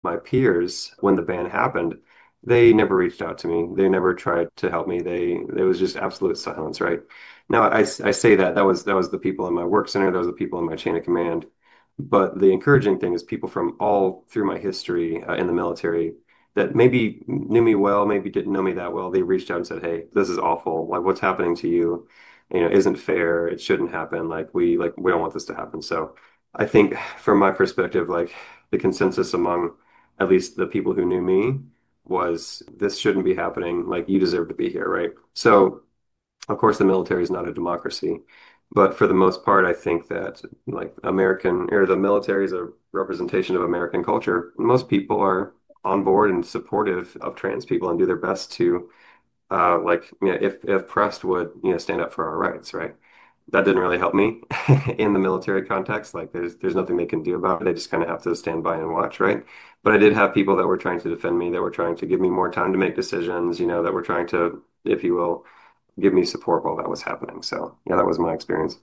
my peers, when the ban happened, they never reached out to me. They never tried to help me. It was just absolute silence, right? Now, I say that was the people in my work center, those are the people in my chain of command. But the encouraging thing is people from all through my history in the military that maybe knew me well, maybe didn't know me that well. They reached out and said, "Hey, this is awful. Like, what's happening to you? Isn't fair. It shouldn't happen. Like we don't want this to happen." So I think from my perspective, like the consensus among at least the people who knew me was this shouldn't be happening. Like you deserve to be here, right? So of course the military is not a democracy, but for the most part, I think that like American or the military is a representation of American culture. Most people are on board and supportive of trans people and do their best to if pressed would stand up for our rights, right? That didn't really help me in the military context. Like there's nothing they can do about it. They just kind of have to stand by and watch, right? But I did have people that were trying to defend me, that were trying to give me more time to make decisions, that were trying to, if you will, give me support while that was happening. So yeah, that was my experience.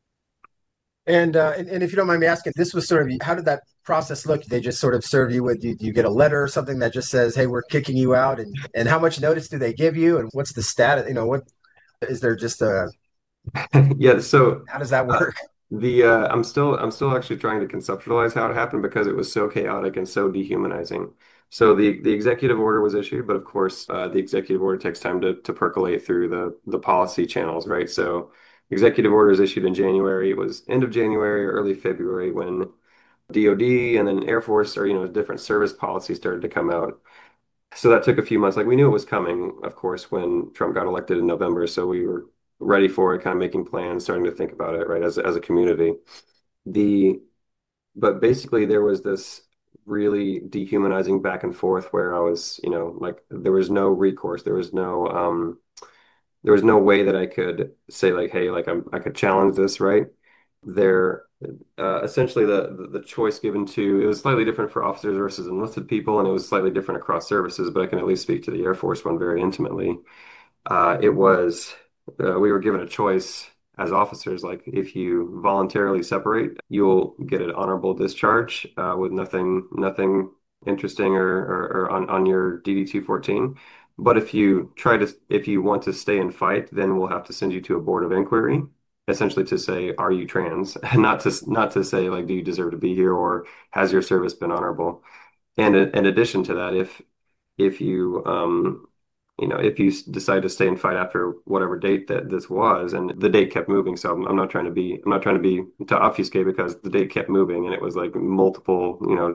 And if you don't mind me asking, this was sort of how did that process look? They just sort of serve you with you get a letter or something that just says, "Hey, we're kicking you out," and how much notice do they give you, and what's the status? What is there just a Yeah, so how does that uh, work? I'm still actually trying to conceptualize how it happened because it was so chaotic and so dehumanizing. So the executive order was issued, but of course the executive order takes time to percolate through the policy channels, right? So executive order is issued in January. It was end of January or early February when DoD and then Air Force or different service policies started to come out. So that took a few months. Like we knew it was coming, of course, when Trump got elected in November. So we were ready for it, kind of making plans, starting to think about it, right, as a community. The but basically there was this really dehumanizing back and forth where I was, like there was no recourse. There was no way that I could say like, hey, like I could challenge this, right? There, essentially the choice given to it was slightly different for officers versus enlisted people, and it was slightly different across services. But I can at least speak to the Air Force one very intimately. It was we were given a choice as officers, like if you voluntarily separate, you'll get an honorable discharge with nothing interesting or on your DD 214. But if you want to stay and fight, then we'll have to send you to a board of inquiry, essentially to say, are you trans? And not to say like, do you deserve to be here or has your service been honorable? And in addition to that, if you if you decide to stay and fight after whatever date that this was, and the date kept moving, so I'm not trying to be to obfuscate because the date kept moving, and it was like multiple,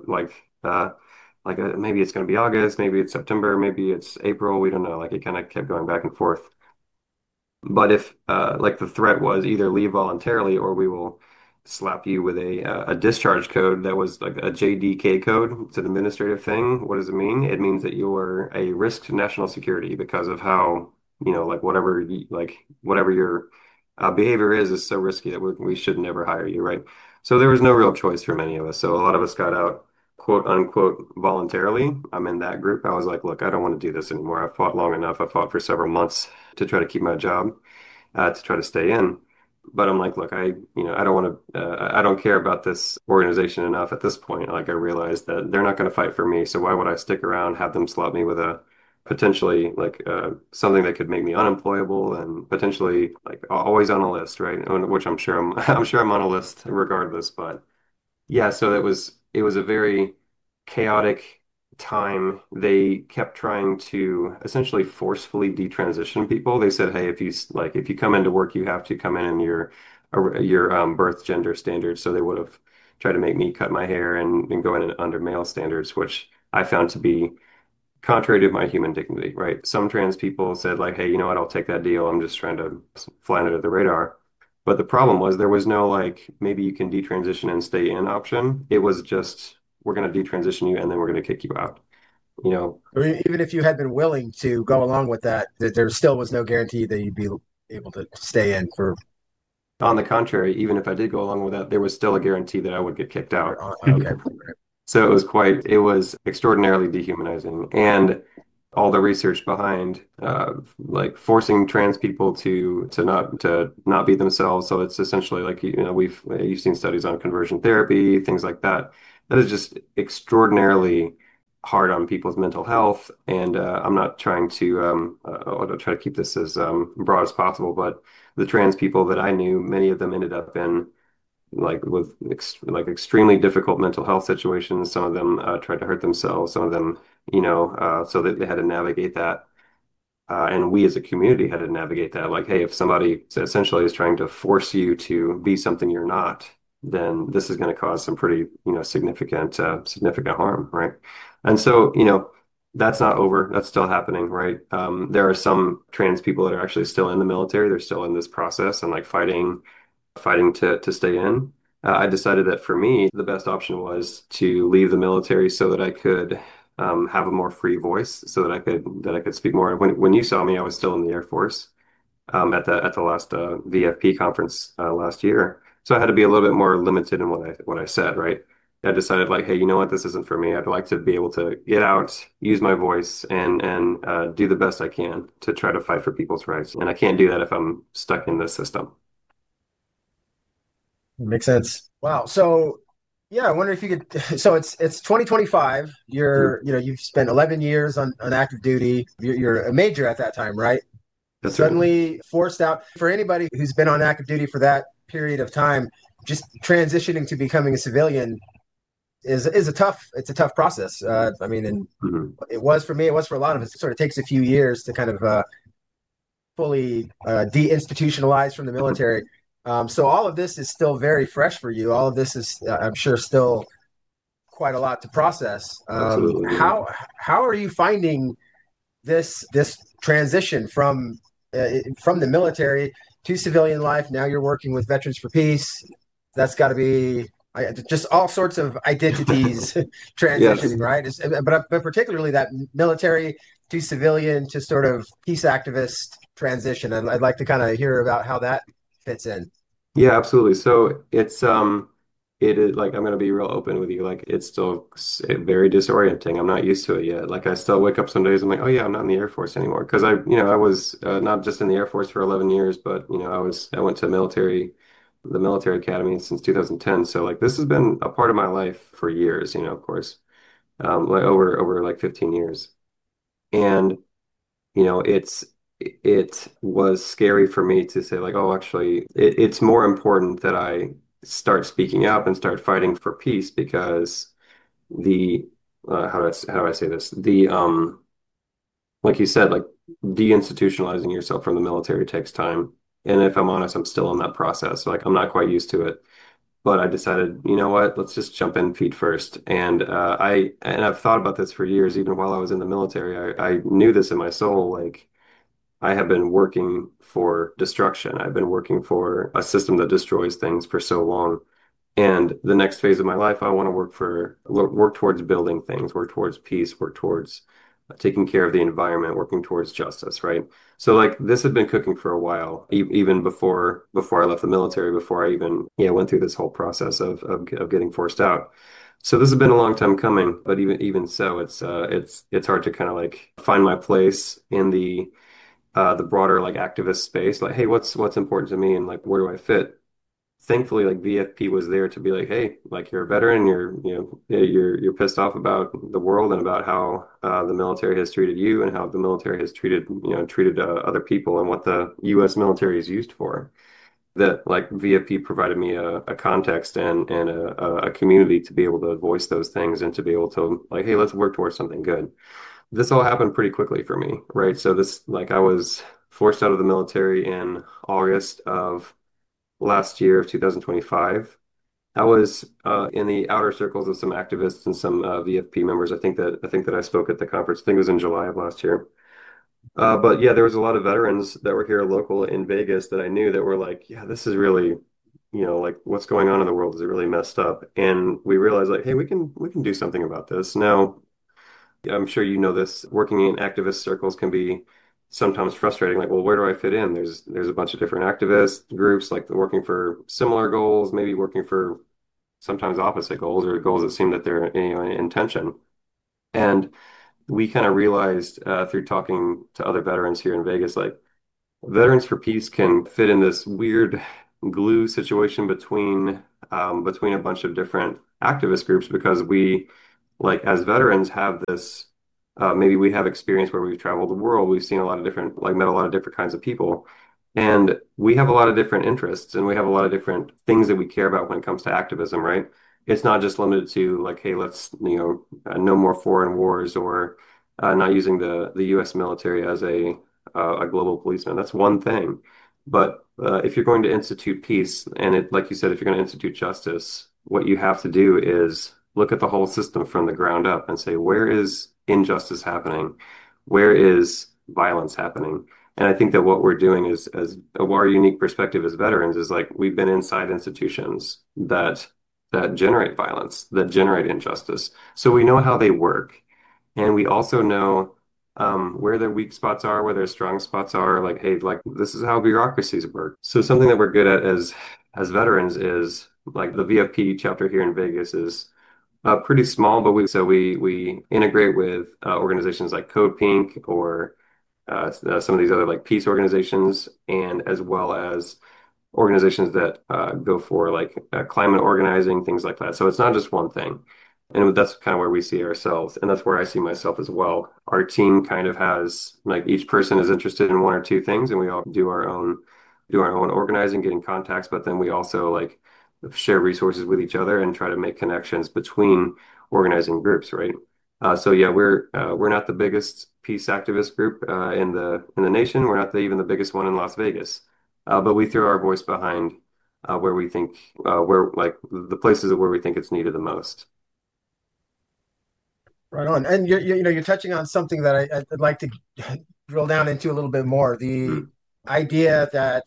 maybe it's going to be August, maybe it's September, maybe it's April, we don't know. Like it kind of kept going back and forth. But if like the threat was either leave voluntarily or we will slap you with a discharge code that was like a JDK code. It's an administrative thing. What does it mean? It means that you're a risk to national security because of how, like whatever your behavior is so risky that we should never hire you, right? So there was no real choice for many of us. So a lot of us got out, quote unquote, voluntarily. I'm in that group. I was like, look, I don't want to do this anymore. I fought long enough. I fought for several months to try to keep my job, to try to stay in. But I'm like, look, I don't want to, I don't care about this organization enough at this point. Like, I realized that they're not going to fight for me. So why would I stick around, have them slot me with a potentially like something that could make me unemployable and potentially like always on a list, right? Which I'm sure I'm sure I'm on a list regardless. But yeah, so it was a very chaotic time. They kept trying to essentially forcefully detransition people. They said, "Hey, if you come into work, you have to come in your birth gender standards." So they would have tried to make me cut my hair and go in under male standards, which I found to be contrary to my human dignity, right? Some trans people said like, "Hey, you know what? I'll take that deal. I'm just trying to fly under the radar." But the problem was there was no like maybe you can detransition and stay in option. It was just we're going to detransition you and then we're going to kick you out. You know, I mean, even if you had been willing to go along with that, there still was no guarantee that you'd be able to stay in for. on the contrary, even if I did go along with that, there was still a guarantee that I would get kicked out. Okay. So it was extraordinarily dehumanizing. And all the research behind like forcing trans people to not be themselves. So it's essentially like you've seen studies on conversion therapy, things like that. That is just extraordinarily. hard on people's mental health, and I'm not trying to I'll try to keep this as broad as possible, but the trans people that I knew, many of them ended up in like with like extremely difficult mental health situations. Some of them tried to hurt themselves. Some of them, so that they had to navigate that. And we as a community had to navigate that. Like, hey, if somebody essentially is trying to force you to be something you're not, then this is going to cause some pretty, significant harm, right? And so, that's not over. That's still happening, right? There are some trans people that are actually still in the military. They're still in this process and like fighting to stay in. I decided that for me, the best option was to leave the military so that I could have a more free voice, so that I could speak more. When you saw me, I was still in the Air Force at the last VFP conference last year, so I had to be a little bit more limited in what I said. Right. I decided like, hey, you know what? This isn't for me. I'd like to be able to get out, use my voice, and do the best I can to try to fight for people's rights. And I can't do that if I'm stuck in this system. Makes sense. Wow. So yeah, I wonder if you could. So it's 2025. Mhm. You've spent 11 years on active duty. You're a major at that time, right? That's right. Suddenly forced out. For anybody who's been on active duty for that period of time, just transitioning to becoming a civilian is a tough process. I mean, and Mhm. it was for me. It was for a lot of us. It sort of takes a few years to kind of fully deinstitutionalize from the military. So all of this is still very fresh for you. All of this is, I'm sure, still quite a lot to process. Absolutely, yeah. How are you finding this transition from the military to civilian life? Now you're working with Veterans for Peace. That's got to be just all sorts of identities Yes. transitioning, right? But particularly that military to civilian to sort of peace activist transition. I'd like to kind of hear about how that fits in. Yeah, absolutely. So it is like I'm gonna be real open with you. Like it's still very disorienting. I'm not used to it yet. Like I still wake up some days. I'm like, oh yeah, I'm not in the Air Force anymore because I was not just in the Air Force for 11 years, but I went to the military academy since 2010. So like this has been a part of my life for years. Of course, like over like 15 years, and it was scary for me to say like, oh, actually, it's more important that I start speaking up and start fighting for peace because the how do I say this? The like you said, like deinstitutionalizing yourself from the military takes time. And if I'm honest, I'm still in that process. Like I'm not quite used to it. But I decided, you know what, let's just jump in feet first. And I've thought about this for years, even while I was in the military. I knew this in my soul, like I have been working for destruction. I've been working for a system that destroys things for so long. And the next phase of my life, I want to work towards building things, work towards peace, work towards taking care of the environment, working towards justice, right? So like this had been cooking for a while, even before I left the military, before I even went through this whole process of getting forced out. So this has been a long time coming, but even so, it's hard to kind of like find my place in the broader like activist space. Like, hey, what's important to me, and like where do I fit? Thankfully, like VFP was there to be like, hey, like you're a veteran, you're pissed off about the world and about how the military has treated you and how the military has treated other people and what the U.S. military is used for. That like VFP provided me a context and a community to be able to voice those things and to be able to like, hey, let's work towards something good. This all happened pretty quickly for me, right? So like I was forced out of the military in August of last year of 2025. I was in the outer circles of some activists and some VFP members. I think that I spoke at the conference. I think it was in July of last year. But yeah, there was a lot of veterans that were here local in Vegas that I knew that were like, yeah, this is really, like what's going on in the world is really messed up. And we realized like, hey, we can do something about this. Now, I'm sure you know this, working in activist circles can be sometimes frustrating. Like, well, where do I fit in? There's a bunch of different activist groups like working for similar goals, maybe working for sometimes opposite goals or goals that seem that they're in tension. And we kind of realized through talking to other veterans here in Vegas, like Veterans for Peace can fit in this weird glue situation between a bunch of different activist groups because like as veterans have this maybe we have experience where we've traveled the world, we've seen a lot of different like met a lot of different kinds of people, and we have a lot of different interests and we have a lot of different things that we care about when it comes to activism, right? It's not just limited to like, hey, let's, no more foreign wars or not using the US military as a global policeman. That's one thing. But if you're going to institute peace, and it, like you said, if you're going to institute justice, what you have to do is look at the whole system from the ground up and say, where is injustice happening? Where is violence happening? And I think that what we're doing is, as our unique perspective as veterans, is like we've been inside institutions that generate violence, that generate injustice. So we know how they work, and we also know where their weak spots are, where their strong spots are. Like, hey, like this is how bureaucracies work. So something that we're good at as veterans is like the VFP chapter here in Vegas is pretty small, but we integrate with organizations like Code Pink or some of these other like peace organizations, and as well as organizations that go for like climate organizing, things like that. So it's not just one thing. And that's kind of where we see ourselves. And that's where I see myself as well. Our team kind of has like each person is interested in one or two things, and we all do our own organizing, getting contacts, but then we also like share resources with each other and try to make connections between organizing groups, right? So yeah, we're not the biggest peace activist group in the nation. We're not even the biggest one in Las Vegas. But we throw our voice behind where we think where like the places where we think it's needed the most. Right on. And you're touching on something that I'd like to drill down into a little bit more. The Mm. idea that,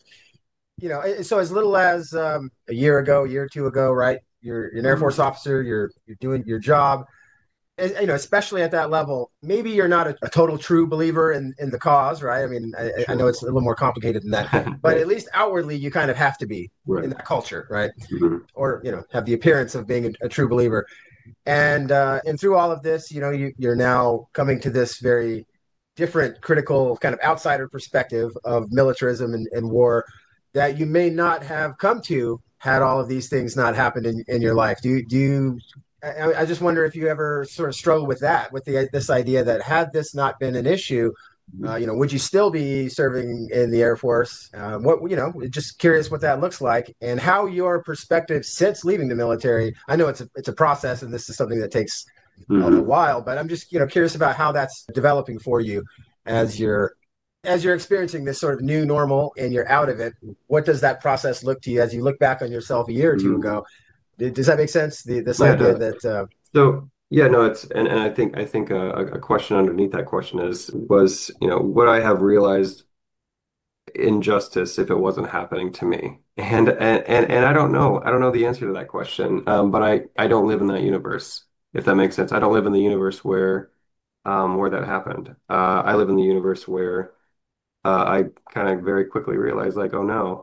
so as little as a year ago, a year or two ago, right? You're an Air Force Mm. officer, you're doing your job. Especially at that level, maybe you're not a total true believer in the cause, right? I mean, I know Sure. it's a little more complicated than that, but Right. at least outwardly, you kind of have to be in Right. that culture, right? Mhm. Or have the appearance of being a true believer. And through all of this, you're now coming to this very different, critical, kind of outsider perspective of militarism and war that you may not have come to had all of these things not happened in your life. I just wonder if you ever sort of struggle with that, with this idea that had this not been an issue, would you still be serving in the Air Force? Just curious what that looks like and how your perspective since leaving the military. I know it's a process, and this is something that takes a Mhm. while, but I'm just curious about how that's developing for you as you're experiencing this sort of new normal and you're out of it. What does that process look to you as you look back on yourself a year or two Mhm. ago? Does that make sense? This Yeah, it idea does. that So yeah, no, it's and I think a question underneath that question is was would I have realized injustice if it wasn't happening to me? And I don't know the answer to that question. But I don't live in that universe, if that makes sense. I don't live in the universe where that happened. I live in the universe where I kind of very quickly realized like, oh no,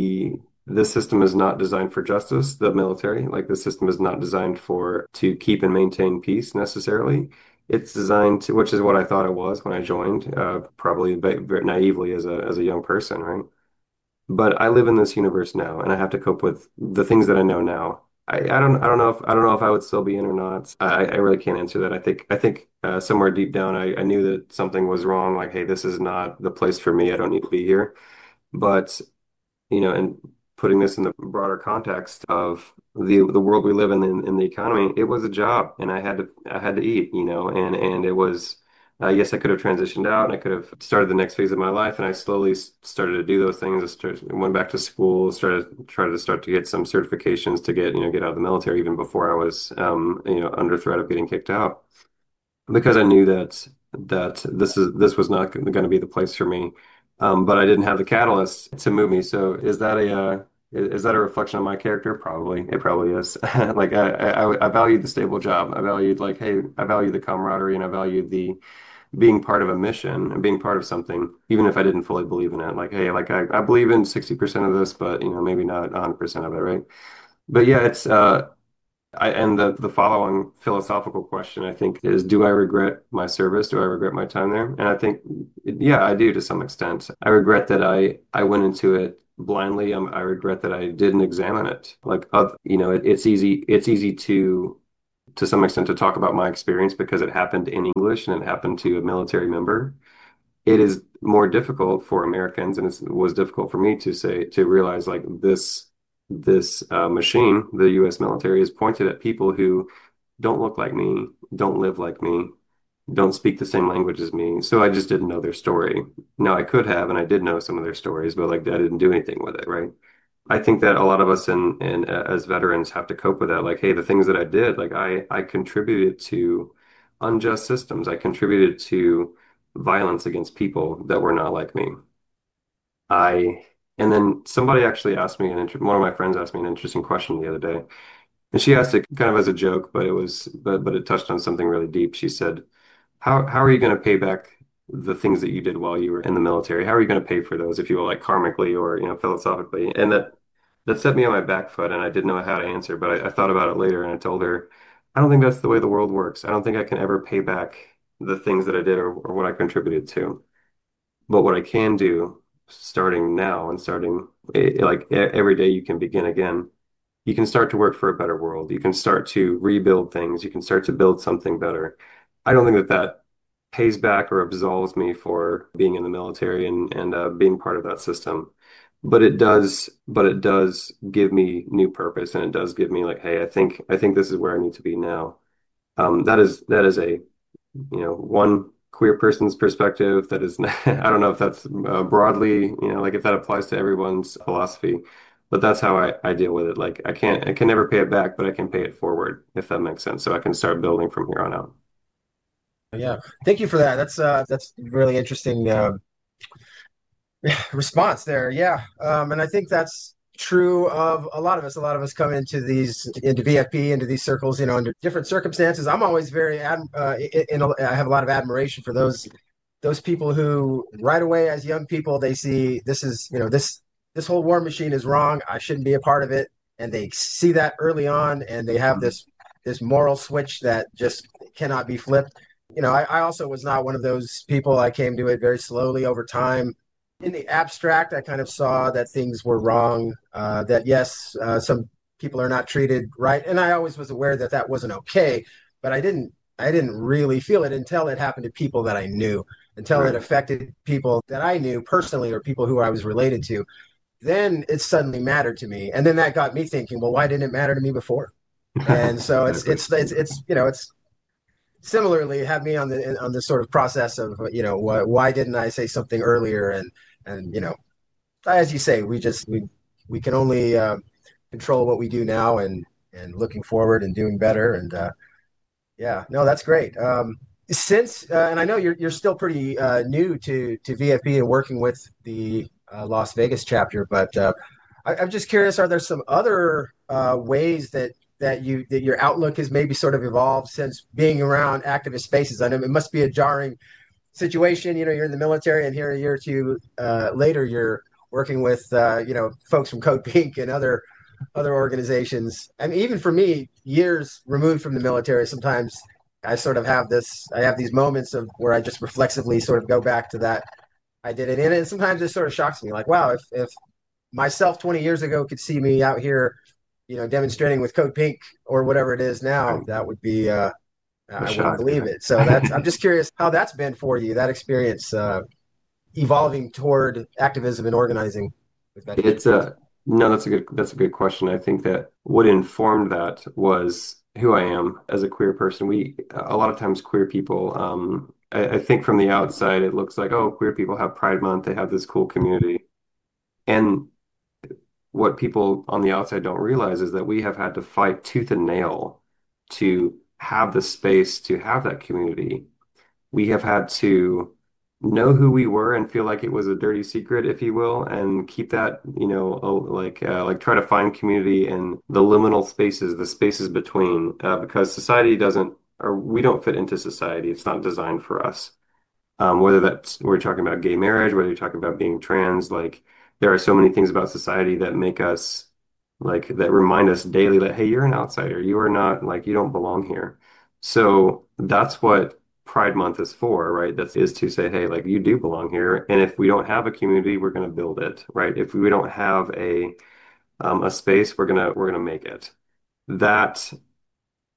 the system is not designed for justice, the military. Like the system is not designed for to keep and maintain peace necessarily. It's designed to, which is what I thought it was when I joined, probably very naively as a young person, right? But I live in this universe now, and I have to cope with the things that I know now. I don't know if I would still be in or not. I really can't answer that. I think somewhere deep down I knew that something was wrong. Like, hey, this is not the place for me. I don't need to be here. But and putting this in the broader context of the world we live in the economy, it was a job, and I had to eat, and it was. Yes, I could have transitioned out, and I could have started the next phase of my life, and I slowly started to do those things. Went back to school, tried to start to get some certifications to get out of the military, even before I was, under threat of getting kicked out because I knew that this was not going to be the place for me. But I didn't have the catalyst to move me. So is that a reflection on my character? Probably. It probably is. Like I valued the stable job. I valued like, hey, I valued the camaraderie and I valued the being part of a mission and being part of something, even if I didn't fully believe in it. Like, hey, like I believe in 60% of this, but maybe not 100% of it, right? But yeah, it's and the following philosophical question, I think, is do I regret my service? Do I regret my time there? And I think, yeah, I do to some extent. I regret that I went into it blindly. I regret that I didn't examine it. Like, it's easy to some extent to talk about my experience because it happened in English and it happened to a military member. It is more difficult for Americans, and it was difficult for me to say to realize like this machine, the U.S. military, is pointed at people who don't look like me, don't live like me, don't speak the same language as me. So I just didn't know their story. Now I could have, and I did know some of their stories, but like I didn't do anything with it, right? I think that a lot of us in as veterans have to cope with that. Like, hey, the things that I did, like I contributed to unjust systems. I contributed to violence against people that were not like me. I and then somebody actually asked me one of my friends asked me an interesting question the other day. And she asked it kind of as a joke, but but it touched on something really deep. She said, how are you going to pay back the things that you did while you were in the military? How are you going to pay for those, if you will, like karmically or philosophically? And that set me on my back foot, and I didn't know how to answer. But I thought about it later, and I told her, I don't think that's the way the world works. I don't think I can ever pay back the things that I did or what I contributed to. But what I can do, starting now and starting every day, you can begin again. You can start to work for a better world. You can start to rebuild things. You can start to build something better. I don't think that that pays back or absolves me for being in the military and being part of that system. But it does give me new purpose, and it does give me like, hey, I think this is where I need to be now. That is a one queer person's perspective. That is, I don't know if that's broadly, like if that applies to everyone's philosophy, but that's how I deal with it. Like I can never pay it back, but I can pay it forward, if that makes sense. So I can start building from here on out. Yeah, thank you for that. That's really interesting response there. Yeah, and I think that's true of a lot of us. A lot of us come into VFP, into these circles, under different circumstances. I'm always very I have a lot of admiration for those people who right away as young people they see this is this whole war machine is wrong. I shouldn't be a part of it, and they see that early on, and they have this moral switch that just cannot be flipped. I also was not one of those people. I came to it very slowly over time. In the abstract, I kind of saw that things were wrong. That yes, some people are not treated right, and I always was aware that that wasn't okay. But I didn't really feel it until it happened to people that I knew, until it Right. affected people that I knew personally or people who I was related to. Then it suddenly mattered to me, and then that got me thinking, well, why didn't it matter to me before? And so Exactly. it's similarly had me on this sort of process of why didn't I say something earlier, and as you say, we can only control what we do now, and looking forward and doing better. And yeah, no, that's great. Since and I know you're still pretty new to VFB and working with the Las Vegas chapter, but I'm just curious: are there some other ways that your outlook has maybe sort of evolved since being around activist spaces? I know it must be a jarring situation. You're in the military, and here a year or two later, you're working with folks from Code Pink and other organizations. I mean, even for me, years removed from the military, sometimes I have these moments of where I just reflexively sort of go back to that I did it, and sometimes it sort of shocks me, like, wow, if myself 20 years ago could see me out here, demonstrating with Code Pink or whatever it is now, Right. that would be A I wouldn't shock. believe Yeah. it. So I'm just curious how that's been for you, that experience evolving toward activism and organizing with veterans. It's a no, that's a good question. I think that what informed that was who I am as a queer person. We a lot of times queer people, I think from the outside it looks like, oh, queer people have Pride Month, they have this cool community. And what people on the outside don't realize is that we have had to fight tooth and nail to have the space to have that community. We have had to know who we were and feel like it was a dirty secret, if you will, and keep that, like try to find community in the liminal spaces, the spaces between, because society doesn't, or we don't fit into society. It's not designed for us. Whether that's we're talking about gay marriage, whether you're talking about being trans, like there are so many things about society that make us that remind us daily that, hey, you're an outsider. You are not like you don't belong here. So that's what Pride Month is for, right? That is to say, hey, like you do belong here. And if we don't have a community, we're going to build it, right? If we don't have a space, we're gonna make it. That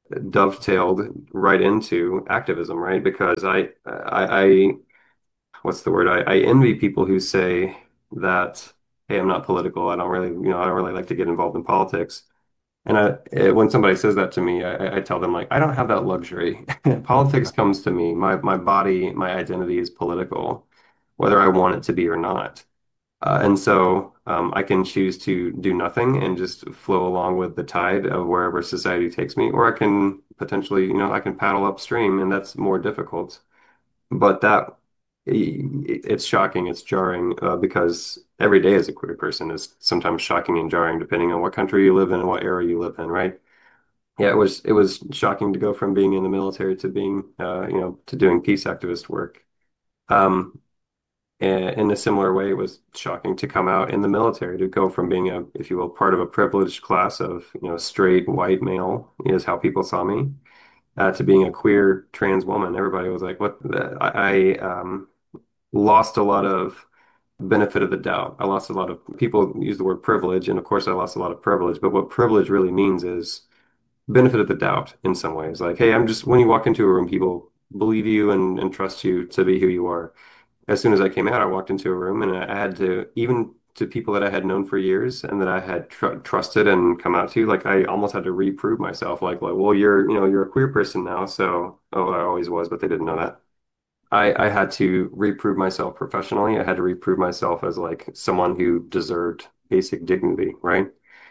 dovetailed right into activism, right? Because I what's the word? I envy people who say that, hey, I'm not political. I don't really like to get involved in politics. And when somebody says that to me, I tell them like, I don't have that luxury. Politics comes to me. My body, my identity is political, whether I want it to be or not. And so I can choose to do nothing and just flow along with the tide of wherever society takes me, or I can potentially, I can paddle upstream, and that's more difficult. But it's shocking, it's jarring, because every day as a queer person is sometimes shocking and jarring, depending on what country you live in and what era you live in, right? Yeah, it was shocking to go from being in the military to being, to doing peace activist work. Um, in a similar way, it was shocking to come out in the military, to go from being a, if you will, part of a privileged class of, straight white male is how people saw me, to being a queer trans woman. Everybody was like, what? I lost a lot of benefit of the doubt. I lost a lot of people use the word privilege, and of course, I lost a lot of privilege. But what privilege really means is benefit of the doubt in some ways. Like, hey, I'm just, when you walk into a room, people believe you and trust you to be who you are. As soon as I came out, I walked into a room and I had to, even to people that I had known for years and that I had trusted and come out to, like I almost had to reprove myself. Well, you're a queer person now, so oh, I always was, but they didn't know that. I had to reprove myself professionally. I had to reprove myself as like someone who deserved basic dignity, right?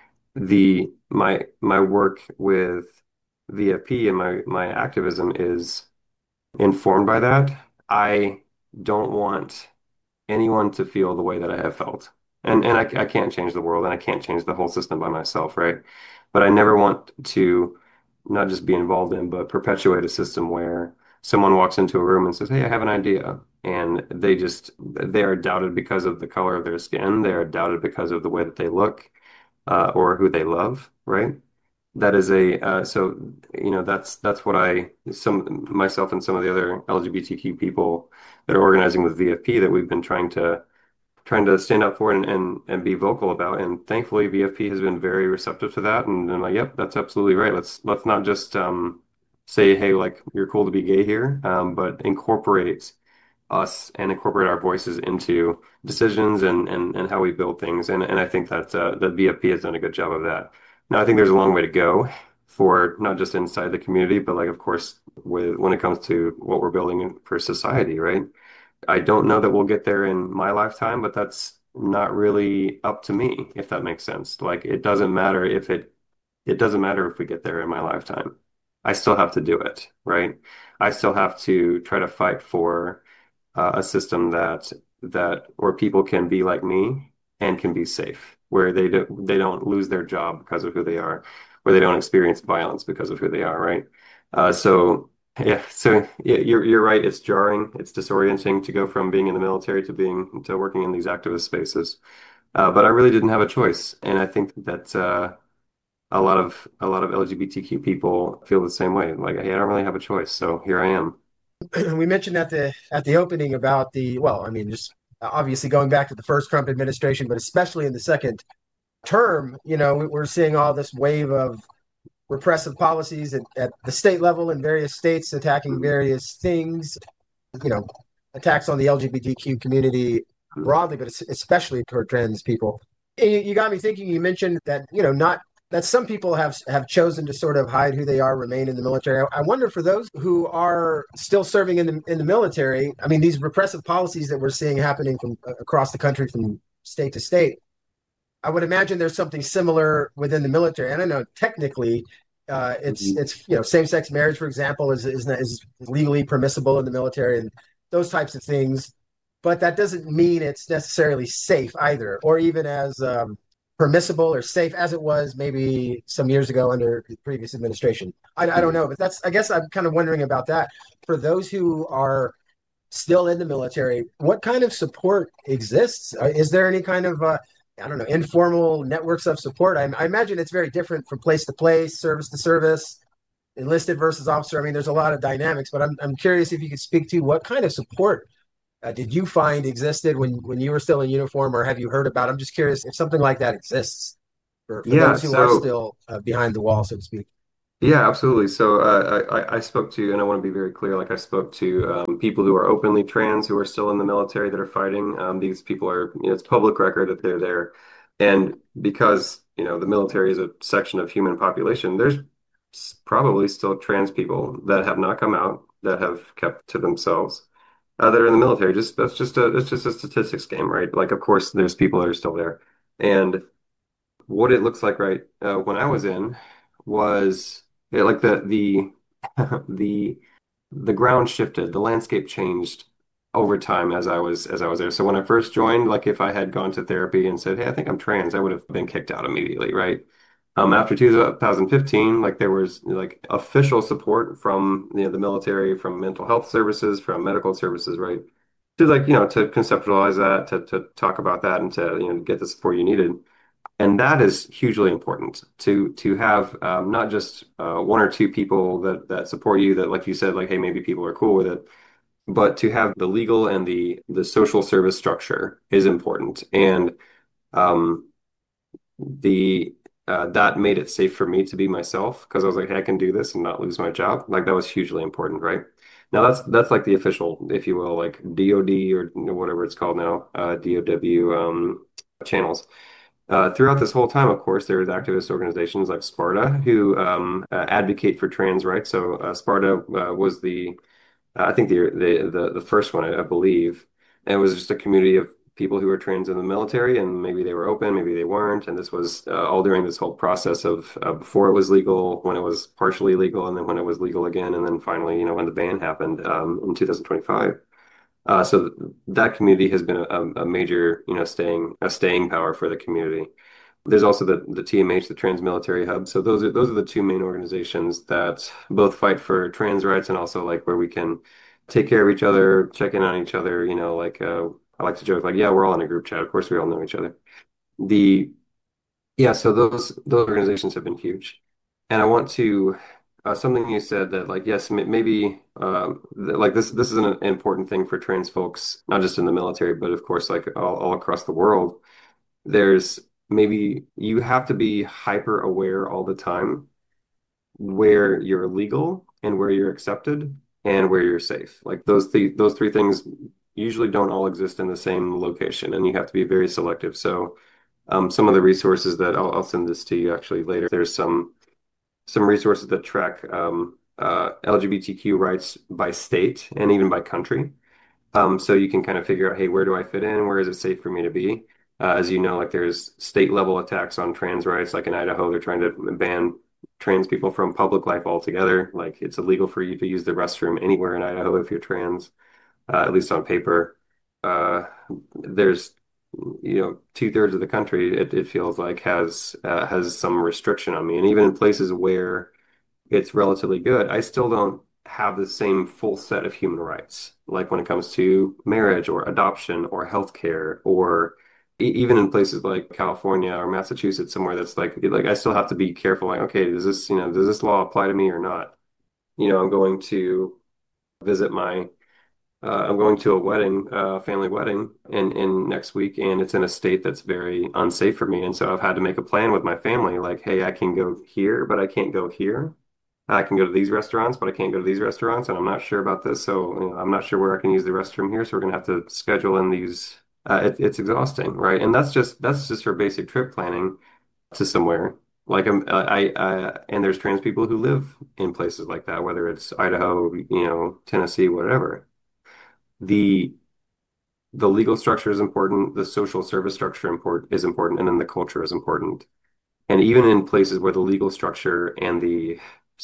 My work with VFP and my activism is informed by that. I don't want anyone to feel the way that I have felt. And I can't change the world and I can't change the whole system by myself, right? But I never want to not just be involved in, but perpetuate a system where someone walks into a room and says, hey, I have an idea. And they are doubted because of the color of their skin. They are doubted because of the way that they look, or who they love, right? That is so, that's what some myself and some of the other LGBTQ people that are organizing with VFP that we've been trying to stand up for and be vocal about. And thankfully, VFP has been very receptive to that. And I'm like, yep, that's absolutely right. Let's not just say, hey, like you're cool to be gay here, but incorporate us and incorporate our voices into decisions and how we build things. And I think that VFP has done a good job of that. Now, I think there's a long way to go for not just inside the community, but like, of course, when it comes to what we're building for society, right? I don't know that we'll get there in my lifetime, but that's not really up to me, if that makes sense. Like it doesn't matter if we get there in my lifetime. I still have to do it, right? I still have to try to fight for a system that where people can be like me and can be safe, where they don't lose their job because of who they are, where they don't experience violence because of who they are, right? So you're right. It's jarring. It's disorienting to go from being in the military to working in these activist spaces. But I really didn't have a choice, and I think that a lot of LGBTQ people feel the same way. Like, hey, I don't really have a choice, so here I am. We mentioned at the opening about the well, I mean, just obviously going back to the first Trump administration, but especially in the second term, we're seeing all this wave of repressive policies at the state level in various states attacking Mhm. various things, you know, attacks on the LGBTQ community Mhm. broadly, but especially toward trans people. You got me thinking. You mentioned that not that some people have chosen to sort of hide who they are, remain in the military. I wonder for those who are still serving in the military. I mean, these repressive policies that we're seeing happening from across the country, from state to state. I would imagine there's something similar within the military. And I know technically, Mhm. it's same sex marriage, for example, is legally permissible in the military and those types of things. But that doesn't mean it's necessarily safe either, or even as permissible or safe as it was maybe some years ago under the previous administration. I don't Mhm. know, but that's I guess I'm kind of wondering about that for those who are still in the military. What kind of support exists? Is there any kind of I don't know, informal networks of support? I imagine it's very different from place to place, service to service, enlisted versus officer. I mean, there's a lot of dynamics, but I'm curious if you could speak to what kind of support did you find existed when you were still in uniform, or have you heard about? I'm just curious if something like that exists for Yeah, those who are so still behind the wall, so to speak. Yeah, absolutely. So I spoke to, and I want to be very clear, like I spoke to people who are openly trans who are still in the military that are fighting. These people are, it's public record that they're there. And because, the military is a section of human population, there's probably still trans people that have not come out, that have kept to themselves, that are in the military. It's just a statistics game, right? Like, of course, there's people that are still there. And what it looks like right when I was in was yeah, like the the ground shifted, the landscape changed over time as I was there. So when I first joined, like if I had gone to therapy and said, "Hey, I think I'm trans," I would have been kicked out immediately, right? After 2015, like there was like official support from the military, from mental health services, from medical services, right? To like to conceptualize that, to talk about that, and to get the support you needed. And that is hugely important to have not just one or two people that support you that like you said like hey maybe people are cool with it, but to have the legal and the social service structure is important. And um, the that made it safe for me to be myself because I was like hey I can do this and not lose my job. Like that was hugely important, right? Now that's like the official, if you will, like DoD or whatever it's called now, DOW channels. Throughout this whole time, of course, there was activist organizations like Sparta who advocate for trans rights. So Sparta was I think the first one, I believe. And it was just a community of people who were trans in the military, and maybe they were open, maybe they weren't. And this was all during this whole process of before it was legal, when it was partially legal, and then when it was legal again, and then finally, when the ban happened in 2025. So that community has been a major, staying power for the community. There's also the TMH, the Trans Military Hub. So those are the two main organizations that both fight for trans rights and also like where we can take care of each other, check in on each other. Like I like to joke like, yeah, we're all in a group chat. Of course, we all know each other. The Yeah, so those organizations have been huge. And I want to something you said that like yes, maybe like this is an important thing for trans folks, not just in the military, but of course like all across the world. There's maybe you have to be hyper aware all the time where you're legal and where you're accepted and where you're safe. Like those three things usually don't all exist in the same location, and you have to be very selective. So some of the resources that I'll send this to you actually later. There's some resources that track LGBTQ rights by state and even by country. So you can kind of figure out, hey, where do I fit in? Where is it safe for me to be? As you know, like there's state level attacks on trans rights. Like in Idaho, they're trying to ban trans people from public life altogether. Like it's illegal for you to use the restroom anywhere in Idaho if you're trans, at least on paper. There's, two-thirds of the country, it feels like has some restriction on me. And even in places where it's relatively good, I still don't have the same full set of human rights, like when it comes to marriage or adoption or healthcare or even in places like California or Massachusetts, somewhere that's like I still have to be careful. Like, okay, does this law apply to me or not? I'm going to visit my I'm going to a wedding, family wedding in next week, and it's in a state that's very unsafe for me. And so I've had to make a plan with my family, like, hey, I can go here, but I can't go here. I can go to these restaurants, but I can't go to these restaurants, and I'm not sure about this. So, I'm not sure where I can use the restroom here. So we're gonna have to schedule in these. It's exhausting, right? And that's just for basic trip planning to somewhere. Like and there's trans people who live in places like that, whether it's Idaho, Tennessee, whatever. The the legal structure is important, the social service structure is important, and then the culture is important. And even in places where the legal structure and the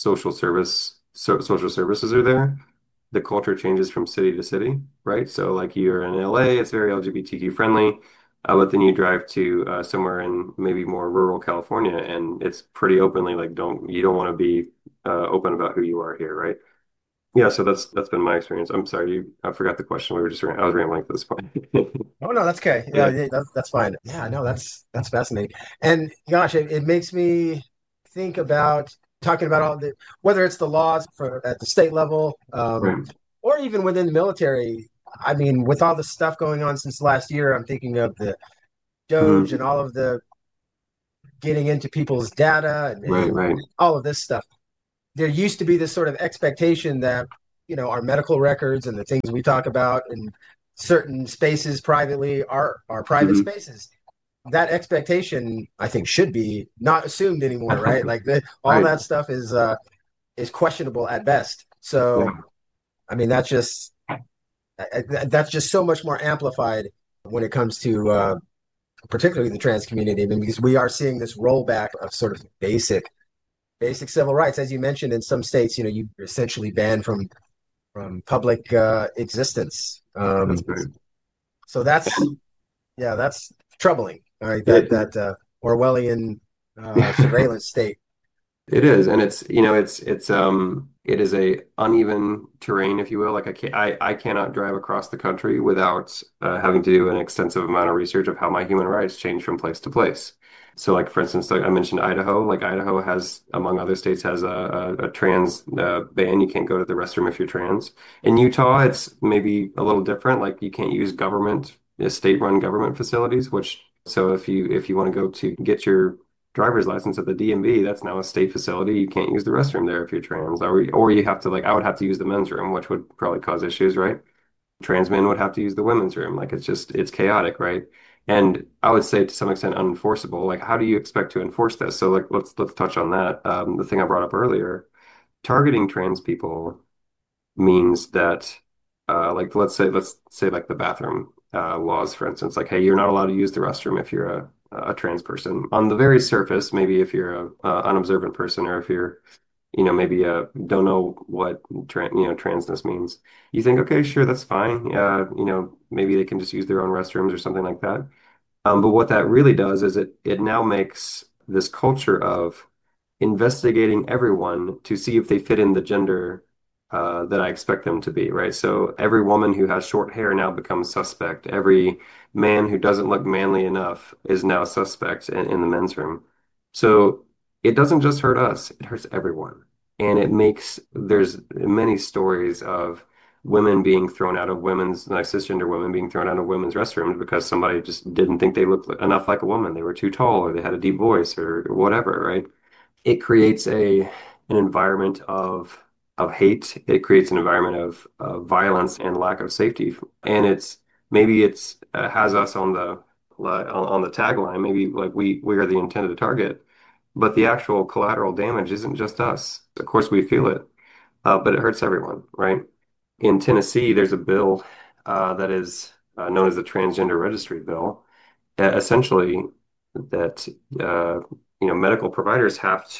social services are there, the culture changes from city to city, right? So like you're in LA, it's very LGBTQ friendly, but then you drive to somewhere in maybe more rural California, and it's pretty openly like you don't want to be open about who you are here, right? Yeah, so that's been my experience. I'm sorry, I forgot the question. I was rambling at this point. Oh no, that's okay. Yeah, Yeah. yeah, that's fine. Yeah, no, that's fascinating. And gosh, it makes me think about talking about all the whether it's the laws for at the state level, Right. or even within the military. I mean, with all the stuff going on since last year, I'm thinking of the Doge Mhm. and all of the getting into people's data Right, and right. all of this stuff. there used to be this sort of expectation that, our medical records and the things we talk about in certain spaces privately are private Hmm. spaces. That expectation, I think, should be not assumed anymore, right? Like all Right. that stuff is questionable at best. So, Yeah. I mean, that's just so much more amplified when it comes to particularly the trans community. I mean, because we are seeing this rollback of sort of basic civil rights, as you mentioned. In some states, you essentially banned from public existence. That's right. So that's troubling. All right, that It that Orwellian surveillance state. It is, and it is a uneven terrain, if you will. Like I cannot drive across the country without having to do an extensive amount of research of how my human rights change from place to place. So, like for instance, like I mentioned Idaho. Like Idaho has, among other states, has a trans ban. You can't go to the restroom if you're trans. In Utah, it's maybe a little different. Like you can't use state-run government facilities. Which so if you want to go to get your driver's license at the DMV, that's now a state facility. You can't use the restroom there if you're trans, or you have to like I would have to use the men's room, which would probably cause issues, right? Trans men would have to use the women's room. Like it's chaotic, right? And I would say to some extent unenforceable. Like how do you expect to enforce this? So like let's touch on that. The thing I brought up earlier, targeting trans people means that like let's say like the bathroom laws, for instance, like hey, you're not allowed to use the restroom if you're a trans person. On the very surface, maybe if you're a unobservant person, or if you're maybe don't know what transness means, you think okay, sure, that's fine. Maybe they can just use their own restrooms or something like that. But what that really does is it now makes this culture of investigating everyone to see if they fit in the gender that I expect them to be, right? So every woman who has short hair now becomes suspect. Every man who doesn't look manly enough is now suspect in the men's room. So it doesn't just hurt us, it hurts everyone. And there's many stories of women being thrown out of like cisgender women being thrown out of women's restrooms because somebody just didn't think they looked enough like a woman. They were too tall or they had a deep voice or whatever, right? It creates an environment of hate. It creates an environment of violence and lack of safety. And maybe it's has us on the tagline. Maybe like we are the intended target, but the actual collateral damage isn't just us. Of course, we feel it, but it hurts everyone, right? In Tennessee, there's a bill that is known as the Transgender Registry Bill. Essentially, that medical providers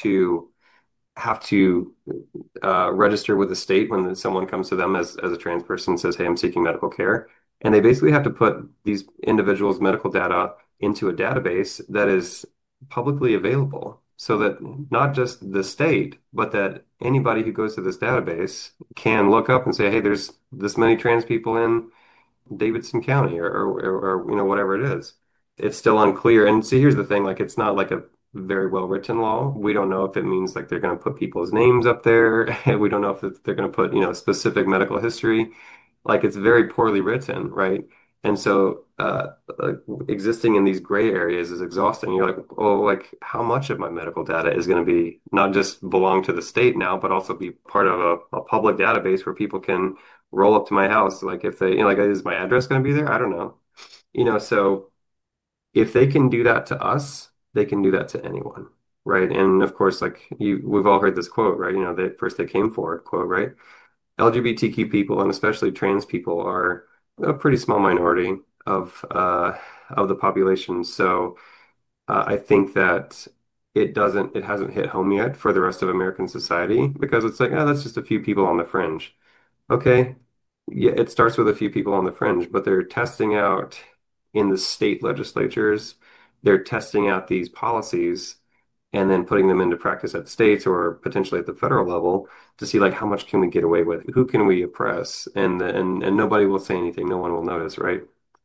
have to register with the state when someone comes to them as a trans person and says, "Hey, I'm seeking medical care," and they basically have to put these individuals' medical data into a database that is publicly available, so that not just the state, but that anybody who goes to this database can look up and say, "Hey, there's this many trans people in Davidson County or whatever it is." It's still unclear. And see, here's the thing, like it's not like a very well written law. We don't know if it means like they're going to put people's names up there. We don't know if they're going to put, specific medical history. Like it's very poorly written, right? And so like, existing in these gray areas is exhausting. You're like, oh, like how much of my medical data is going to be not just belong to the state now, but also be part of a public database where people can roll up to my house. Like if they, like, is my address going to be there? I don't know. So if they can do that to us, they can do that to anyone, right? And of course, like we've all heard this quote, right? They came for it quote, right? LGBTQ people and especially trans people are a pretty small minority of the population. So I think that it hasn't hit home yet for the rest of American society because it's like, oh, that's just a few people on the fringe. Okay, yeah, it starts with a few people on the fringe, but they're testing out in the state legislatures, they're testing out these policies and then putting them into practice at states or potentially at the federal level to see like how much can we get away with? Who can we oppress? And nobody will say anything, no one will notice, right?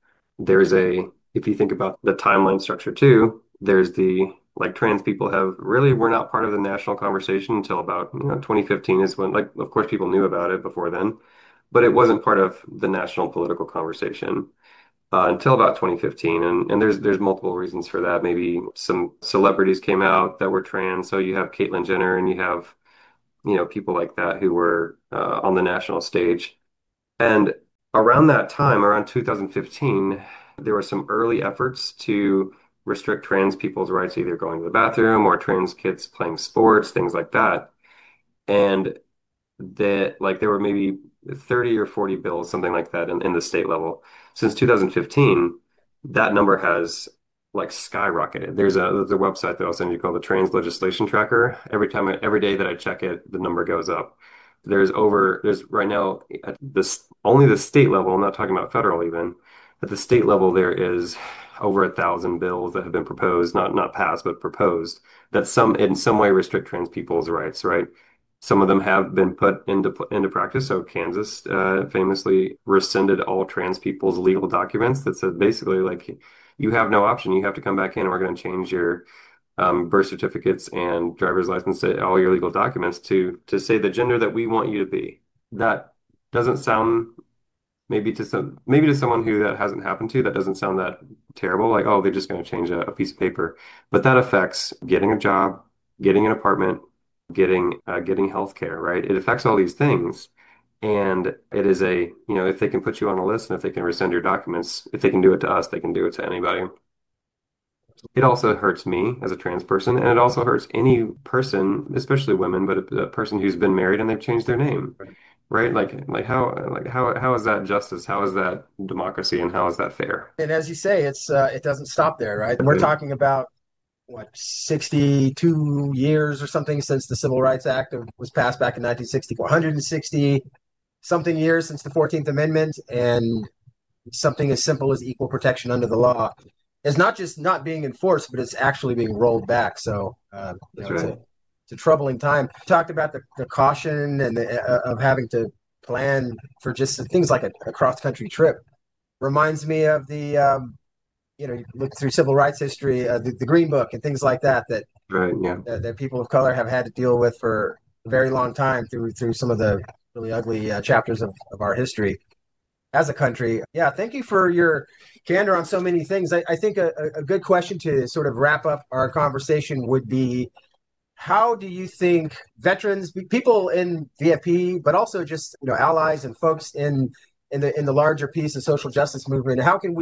If you think about the timeline structure too, there's the like trans people have really were not part of the national conversation until about 2015 is when like of course people knew about it before then, but it wasn't part of the national political conversation until about 2015, and there's multiple reasons for that. Maybe some celebrities came out that were trans, so you have Caitlyn Jenner and you have people like that who were on the national stage. And around that time, around 2015, there were some early efforts to restrict trans people's rights, either going to the bathroom or trans kids playing sports, things like that. And that like there were maybe 30 or 40 bills, something like that in the state level. Since 2015, that number has like skyrocketed. There's a website that I'll send you called the Trans Legislation Tracker. Every day that I check it, the number goes up. There's right now at this only the state level, I'm not talking about federal even. At the state level, there is over 1,000 bills that have been proposed, not passed, but proposed that some in some way restrict trans people's rights, right? Some of them have been put into practice. So Kansas famously rescinded all trans people's legal documents that said basically like you have no option. You have to come back in. And we're going to change your birth certificates and driver's license, all your legal documents to say the gender that we want you to be. That doesn't sound maybe to someone who that hasn't happened to, that doesn't sound that terrible. Like, oh, they're just going to change a piece of paper. But that affects getting a job, getting an apartment, getting health care, right? It affects all these things. And it is if they can put you on a list and if they can rescind your documents, if they can do it to us, they can do it to anybody. It also hurts me as a trans person, and it also hurts any person, especially women, but a person who's been married and they've changed their name, right? How is that justice? How is that democracy? And how is that fair? And as you say, it doesn't stop there, right? We're Right. talking about what 62 years or something since the Civil Rights Act was passed back in 1964. 160 something years since the 14th Amendment, and something as simple as equal protection under the law is not just not being enforced, but it's actually being rolled back. So, That's right. it's a troubling time. Talked about the caution and of having to plan for just things like a cross country trip. Reminds me of you look through civil rights history, the Green Book and things like that, Right. Yeah. that people of color have had to deal with for a very long time through some of the really ugly chapters of our history as a country. Yeah, thank you for your candor on so many things. I think a good question to sort of wrap up our conversation would be, how do you think veterans, people in VFP, but also just allies and folks in the larger peace and social justice movement,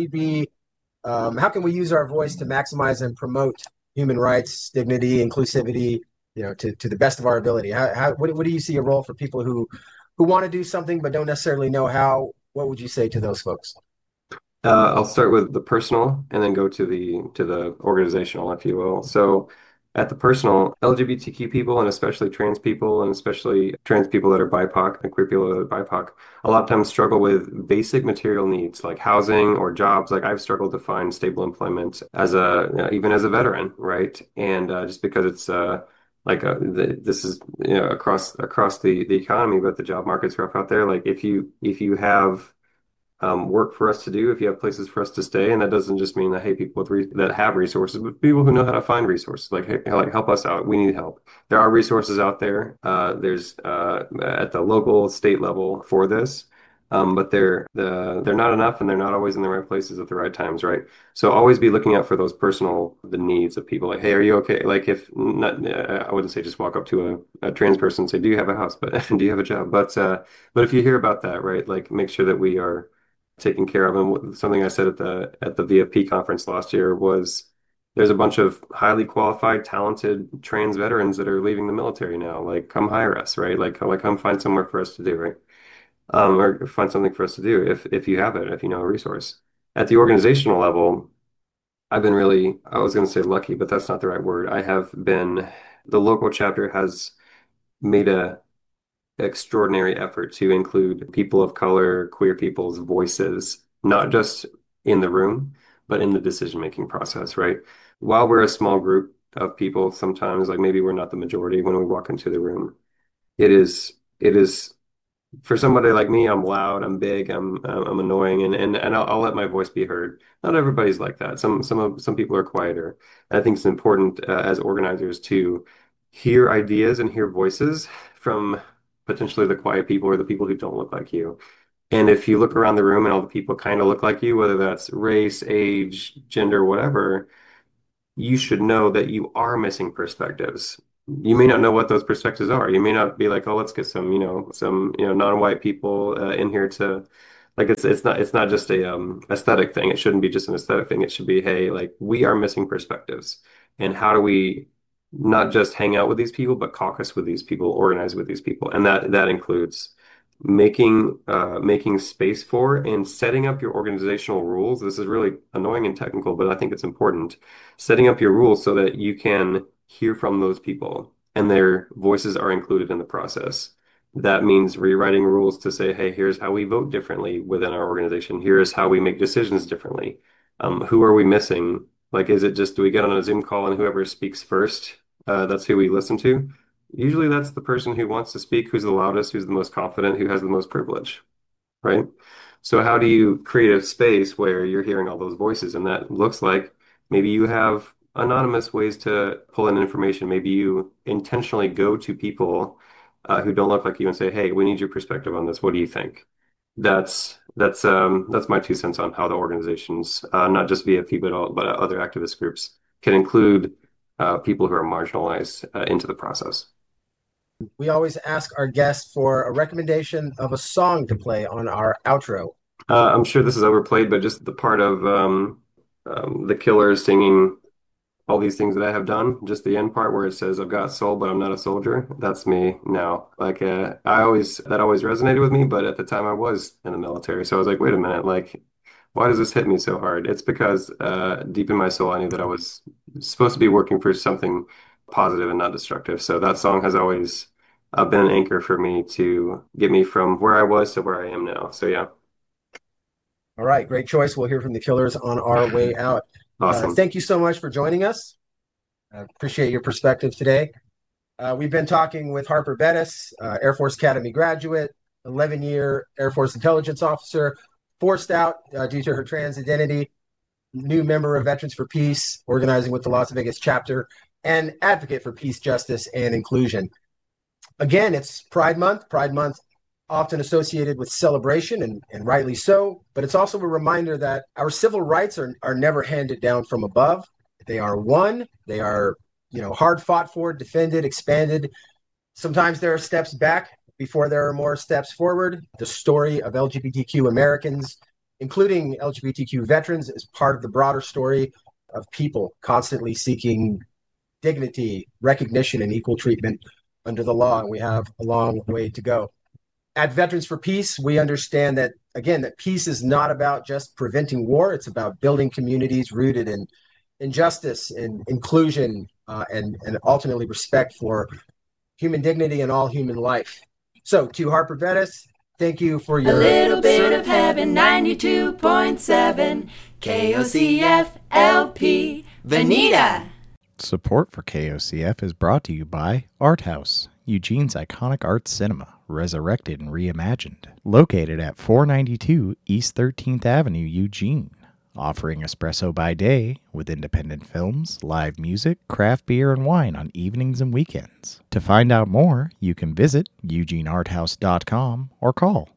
how can we use our voice to maximize and promote human rights, dignity, inclusivity, to the best of our ability? What do you see a role for people who want to do something but don't necessarily know how? What would you say to those folks? I'll start with the personal and then go to the organizational, if you will. So, at the personal, LGBTQ people and especially trans people and especially trans people that are BIPOC and queer people that are BIPOC, a lot of times struggle with basic material needs like housing or jobs. Like I've struggled to find stable employment as even as a veteran, right? And just because it's this is across the economy, but the job market's rough out there. Like if you have work for us to do, if you have places for us to stay, and that doesn't just mean that hey, people that have resources, but people who know how to find resources, like hey, like help us out. We need help. There are resources out there. There's at the local, state level for this, but they're not enough, and they're not always in the right places at the right times, right? So always be looking out for those the needs of people. Like, hey, are you okay? Like, if not, I wouldn't say just walk up to a trans person and say, do you have a house? But do you have a job? But if you hear about that, right, like make sure that we are taken care of. And something I said at the VFP conference last year was there's a bunch of highly qualified, talented trans veterans that are leaving the military now. Like, come hire us, right? Like come find somewhere for us to do, right? Or find something for us to do if you have it, if you know a resource. At the organizational level, I've been really, I was going to say lucky, but that's not the right word. The local chapter has made a extraordinary effort to include people of color, queer people's voices, not just in the room, but in the decision-making process, right? While we're a small group of people, sometimes like maybe we're not the majority when we walk into the room. It is for somebody like me, I'm loud, I'm big, I'm annoying, and I'll let my voice be heard. Not everybody's like that. Some people are quieter. And I think it's important as organizers to hear ideas and hear voices from potentially the quiet people or the people who don't look like you. And if you look around the room and all the people kind of look like you, whether that's race, age, gender, whatever, you should know that you are missing perspectives. you may not know what those perspectives are. You may not be like, oh, let's get some, non-white people in here to like it's not just a aesthetic thing. It shouldn't be just an aesthetic thing. It should be, hey, like we are missing perspectives. And how do we not just hang out with these people, but caucus with these people, organize with these people? And that includes making space for and setting up your organizational rules. This is really annoying and technical, but I think it's important. Setting up your rules so that you can hear from those people and their voices are included in the process. That means rewriting rules to say, hey, here's how we vote differently within our organization. Here's how we make decisions differently. Who are we missing? Like, is it just, do we get on a Zoom call and whoever speaks first, that's who we listen to? Usually that's the person who wants to speak, who's the loudest, who's the most confident, who has the most privilege, right? So how do you create a space where you're hearing all those voices? And that looks like maybe you have anonymous ways to pull in information. Maybe you intentionally go to people who don't look like you and say, "Hey, we need your perspective on this. What do you think?" That's my 2 cents on how the organizations, not just VFP but other activist groups, can include people who are marginalized into the process. We always ask our guests for a recommendation of a song to play on our outro. I'm sure this is overplayed, but just the part of the Killers singing all these things that I have done, just the end part where it says, "I've got soul, but I'm not a soldier." That's me now. Like that always resonated with me, but at the time I was in the military, so I was like, wait a minute, like, why does this hit me so hard? It's because deep in my soul, I knew that I was supposed to be working for something positive and not destructive. So that song has always been an anchor for me to get me from where I was to where I am now. So yeah. All right, great choice. We'll hear from the Killers on our way out. Awesome. Thank you so much for joining us. I appreciate your perspective today. We've been talking with Harper Bettis, Air Force Academy graduate, 11-year Air Force intelligence officer, forced out due to her trans identity, new member of Veterans for Peace, organizing with the Las Vegas chapter, and advocate for peace, justice, and inclusion. Again, it's Pride Month. Pride Month often associated with celebration, and rightly so, but it's also a reminder that our civil rights are never handed down from above. They are won. They are, hard fought for, defended, expanded. Sometimes there are steps back before there are more steps forward. The story of LGBTQ Americans, including LGBTQ veterans, is part of the broader story of people constantly seeking dignity, recognition, and equal treatment under the law. And we have a long way to go. At Veterans for Peace, we understand that, again, that peace is not about just preventing war. It's about building communities rooted in justice and inclusion and ultimately respect for human dignity and all human life. So to Harper Bettis, thank you for your... A little bit of heaven, 92.7 KOCF LP Veneta. Support for KOCF is brought to you by Art House, Eugene's iconic art cinema, resurrected and reimagined. Located at 492 East 13th Avenue, Eugene. Offering espresso by day with independent films, live music, craft beer, and wine on evenings and weekends. To find out more, you can visit eugenearthouse.com or call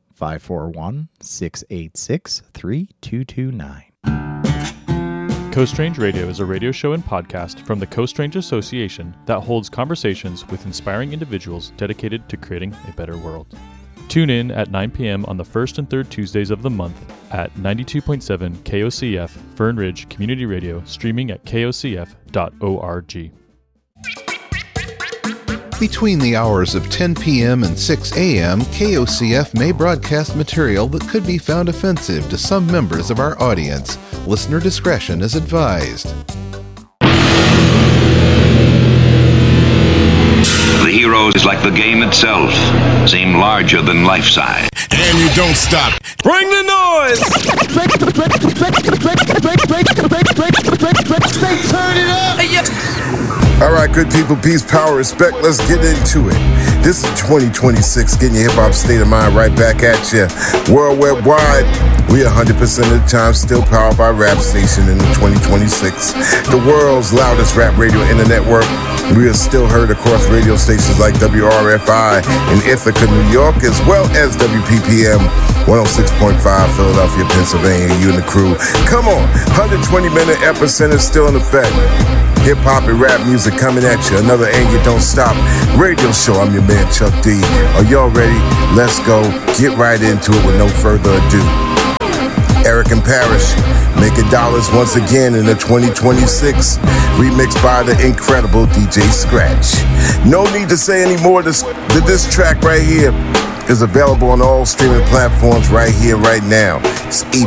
541-686-3229. Coast Range Radio is a radio show and podcast from the Coast Range Association that holds conversations with inspiring individuals dedicated to creating a better world. Tune in at 9 p.m. on the first and third Tuesdays of the month at 92.7 KOCF Fern Ridge Community Radio, streaming at kocf.org. Between the hours of 10 p.m. and 6 a.m., KOCF may broadcast material that could be found offensive to some members of our audience. Listener discretion is advised. The heroes, like the game itself, seem larger than life size. And you don't stop. Bring the noise! Turn it up! All right, good people, peace, power, respect. Let's get into it. This is 2026, getting your hip-hop state of mind right back at you. Worldwide. We 100% of the time still powered by Rap Station in the 2026. The world's loudest rap radio internet network. We are still heard across radio stations like WRFI in Ithaca, New York, as well as WPPM 106.5 Philadelphia, Pennsylvania. You and the crew. Come on, 120-minute epicenter still in effect. Hip-hop and rap music coming at you. Another And You Don't Stop radio show. I'm your man, Chuck D. Are y'all ready? Let's go. Get right into it with no further ado. Eric and Parrish making dollars once again in the 2026, remixed by the incredible DJ Scratch. No need to say any more. This track right here is available on all streaming platforms right here, right now. It's EP